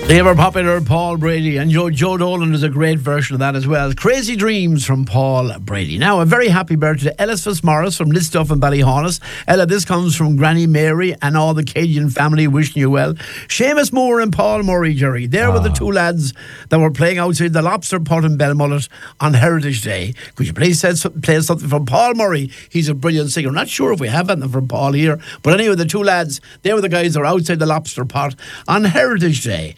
The ever popular Paul Brady, and Joe Dolan is a great version of that as well. Crazy Dreams from Paul Brady. Now, a very happy birthday to Ellis Fitzmaurice from Listuff and Ballyhonus. Ella, this comes from Granny Mary and all the Cajun family wishing you well. Seamus Moore and Paul Murray, Jerry. There were the two lads that were playing outside the Lobster Pot in Belmullet on Heritage Day. Could you please play something from Paul Murray? He's a brilliant singer. Not sure if we have anything from Paul here, but anyway, the two lads, they were the guys that were outside the Lobster Pot on Heritage Day.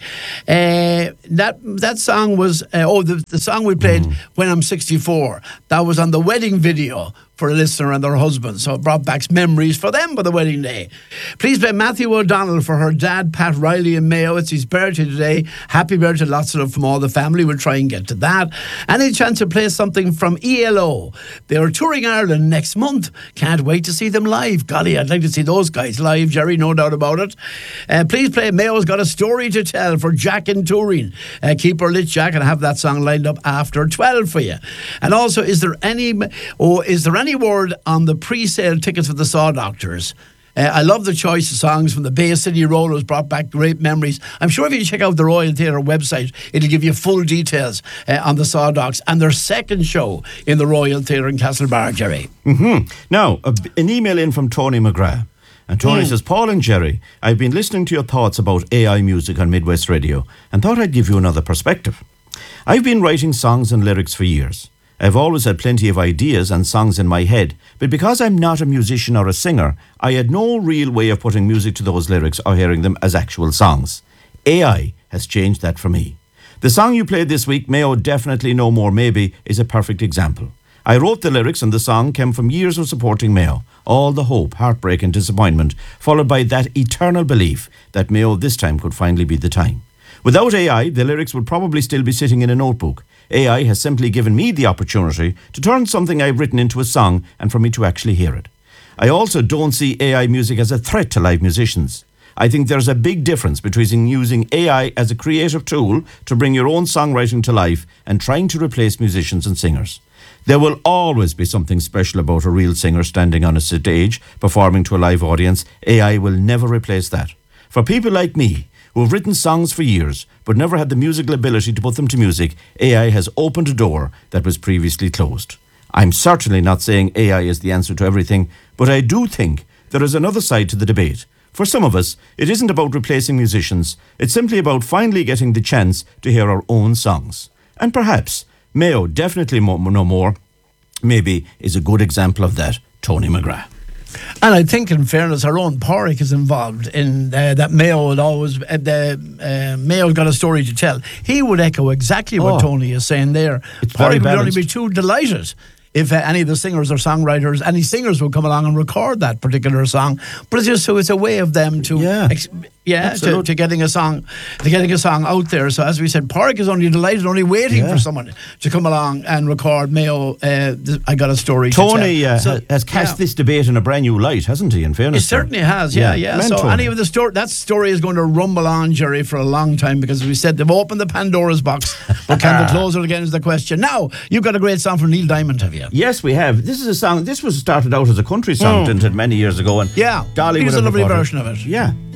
That song was the song we played When I'm 64. That was on the wedding video for a listener and their husband, so it brought back memories for them for the wedding day. Please play Matthew O'Donnell for her dad Pat Riley in Mayo. It's his birthday today. Happy birthday, lots of love from all the family. We'll try and get to that. Any chance to play something from ELO? They are touring Ireland next month. Can't wait to see them live. Golly, I'd like to see those guys live, Jerry, no doubt about it. Please play Mayo's Got a Story to Tell for Jack in Turin. Keep her lit, Jack, and have that song lined up after 12 for you. And also, is there any word on the pre-sale tickets for the Saw Doctors? I love the choice of songs from the Bay City Rollers, brought back great memories. I'm sure if you check out the Royal Theatre website, it'll give you full details on the Saw Dogs and their second show in the Royal Theatre in Castlebar, Jerry. Now, an email in from Tony McGrath. And Tony says, Paul and Jerry, I've been listening to your thoughts about AI music on Midwest Radio and thought I'd give you another perspective. I've been writing songs and lyrics for years. I've always had plenty of ideas and songs in my head, but because I'm not a musician or a singer, I had no real way of putting music to those lyrics or hearing them as actual songs. AI has changed that for me. The song you played this week, Mayo Definitely No More Maybe, is a perfect example. I wrote the lyrics and the song came from years of supporting Mayo. All the hope, heartbreak and disappointment, followed by that eternal belief that Mayo this time could finally be the time. Without AI, the lyrics would probably still be sitting in a notebook. AI has simply given me the opportunity to turn something I've written into a song and for me to actually hear it. I also don't see AI music as a threat to live musicians. I think there's a big difference between using AI as a creative tool to bring your own songwriting to life and trying to replace musicians and singers. There will always be something special about a real singer standing on a stage, performing to a live audience. AI will never replace that. For people like me, who have written songs for years but never had the musical ability to put them to music, AI has opened a door that was previously closed. I'm certainly not saying AI is the answer to everything, but I do think there is another side to the debate. For some of us, it isn't about replacing musicians. It's simply about finally getting the chance to hear our own songs. And perhaps Mayo Definitely No More maybe is a good example of that. Tony McGrath. And I think, in fairness, our own Pádraig is involved in that. Mayo would always, Mayo's Got a Story to Tell. He would echo exactly what Tony is saying there. Pádraig would only be too delighted if any of the singers or songwriters, any singers would come along and record that particular song. But it's just so it's a way of them to to getting a song out there. So as we said, Pádraig is only delighted, only waiting for someone to come along and record Mayo. I Got a Story. Tony has cast this debate in a brand new light, hasn't he? In fairness, he certainly has. Yeah. So any of the story, that story is going to rumble on, Jerry, for a long time, because as we said, they've opened the Pandora's box, but can they close it again is the question. Now you've got a great song from Neil Diamond, have you? Yes, we have. This is a song. This was started out as a country song, didn't it, many years ago? And Dolly, here's a lovely version of it. Yeah.